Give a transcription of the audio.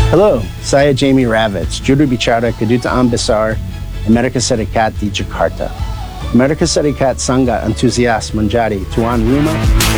Hello, saya Jamie Ravitz, juru bicara Kedutaan Besar Amerika Serikat di Jakarta. Amerika Serikat sangat antusias menjadi tuan rumah